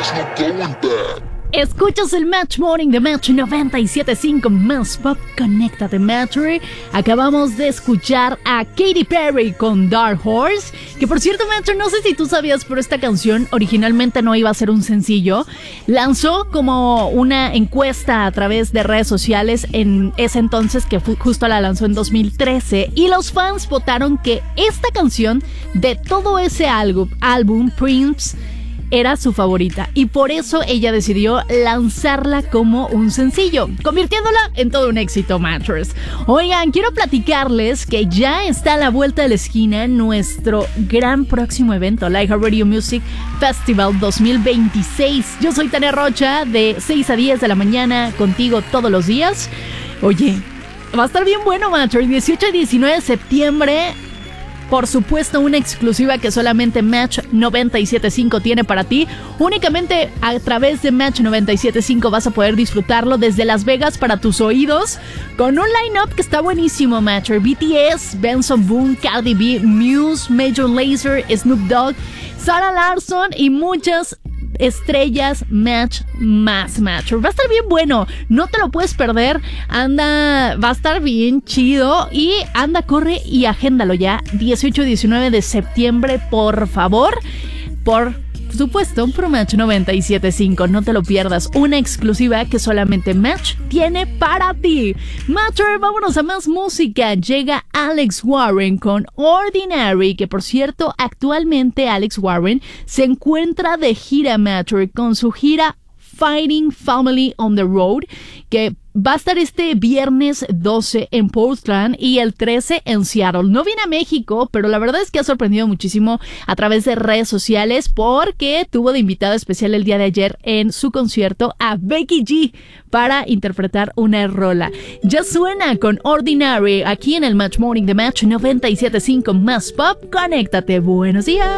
Escuchas el Match Morning de Match 97.5 Más Pop. Conéctate, Matchery. Acabamos de escuchar a Katy Perry con Dark Horse. Que por cierto, Match, no sé si tú sabías, pero esta canción originalmente no iba a ser un sencillo. Lanzó como una encuesta a través de redes sociales en ese entonces, que justo la lanzó en 2013. Y los fans votaron que esta canción de todo ese álbum Prince era su favorita, y por eso ella decidió lanzarla como un sencillo, convirtiéndola en todo un éxito, Matchers. Oigan, quiero platicarles que ya está a la vuelta de la esquina nuestro gran próximo evento, iHeartRadio Music Festival 2026. Yo soy Tania Rocha, de 6 a 10 de la mañana, contigo todos los días. Oye, va a estar bien bueno, Matchers. 18 y 19 de septiembre. Por supuesto, una exclusiva que solamente Match 97.5 tiene para ti. Únicamente a través de Match 97.5 vas a poder disfrutarlo desde Las Vegas para tus oídos, con un line-up que está buenísimo, Match. BTS, Benson Boone, Cardi B, Muse, Major Lazer, Snoop Dogg, Sarah Larsson y muchas estrellas más. Va a estar bien bueno, no te lo puedes perder. Va a estar bien chido. Y corre y agéndalo ya. 18 y 19 de septiembre, por favor. Por supuesto, por Match 97.5. No te lo pierdas. Una exclusiva que solamente Match tiene para ti. Matcher, vámonos a más música. Llega Alex Warren con Ordinary, que por cierto, actualmente Alex Warren se encuentra de gira, Matcher, con su gira Fighting Family on the Road, que va a estar este viernes 12 en Portland y el 13 en Seattle. No viene a México, pero la verdad es que ha sorprendido muchísimo a través de redes sociales, porque tuvo de invitada especial el día de ayer en su concierto a Becky G para interpretar una rola. Ya suena con Ordinary aquí en el Match Morning de Match 97.5 Más Pop. Conéctate. Buenos días.